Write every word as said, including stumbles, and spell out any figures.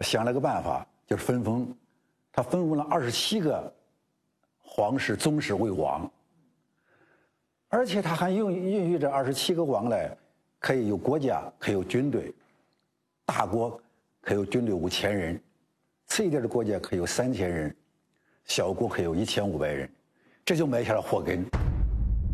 想了个办法，就是分封。他分封了二十七个皇室宗室为王，而且他还允允许这二十七个王呢，可以有国家，可以有军队。大国可以有军队五千人，次一点的国家可以有三千人，小国可以有一千五百人，这就埋下了祸根。